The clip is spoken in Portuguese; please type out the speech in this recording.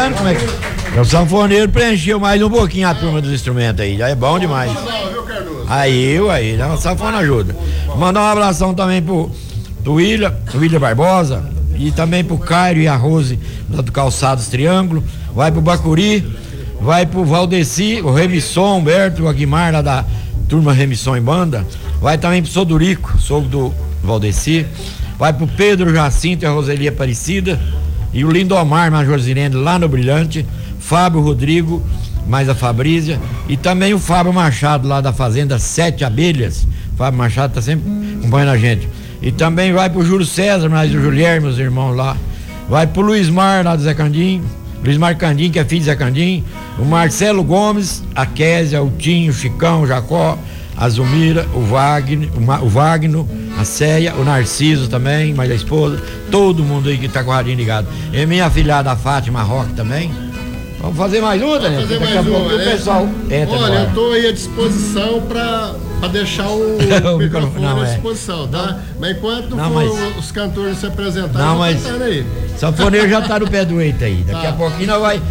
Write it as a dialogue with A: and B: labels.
A: vendo como é que... O sanfoneiro preencheu mais um pouquinho a turma dos instrumentos aí, já é bom demais. Aí, não, sanfona ajuda. Mandar um abração também pro William Barbosa, e também pro Cairo e a Rose, lá do Calçados Triângulo. Vai pro Bacuri, vai pro Valdeci, o Remisson, Humberto, o Aguimar, lá da turma Remisson em Banda. Vai também pro Sodurico, sogro do Valdeci. Vai pro Pedro Jacinto e a Roseli Aparecida. E o Lindomar Major Zirene lá no Brilhante. Fábio Rodrigo, mais a Fabrícia. E também o Fábio Machado lá da Fazenda Sete Abelhas. Fábio Machado tá sempre acompanhando a gente. E também vai pro Júlio César, mais o Julierme, meus irmãos lá. Vai pro Luiz Mar, lá do Zé Candim. Luiz Mar Candim, que é filho de Zé Candim. O Marcelo Gomes, a Késia, o Tinho, o Chicão, o Jacó, a Zumira, o Wagner, a Céia, o Narciso também, mais a esposa. Todo mundo aí que tá com o radinho ligado. E minha filhada, a Fátima Roque também. Vamos fazer mais uma, Daniel? Daqui a pouco o pessoal entra.
B: Olha, eu tô aí à disposição pra deixar o microfone à disposição, tá? Mas enquanto os cantores se apresentarem,
A: sanfoneiro já tá no pé do eito aí. Daqui a pouquinho nós vai